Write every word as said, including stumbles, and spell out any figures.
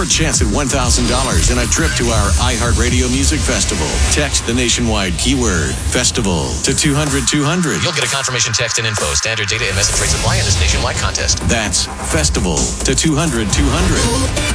chance at one thousand dollars and a trip to our iHeartRadio Music Festival. Text the nationwide keyword festival to two hundred two hundred. You'll get a confirmation text and info. Standard data and message rates apply in this nationwide contest. That's festival to two hundred two hundred.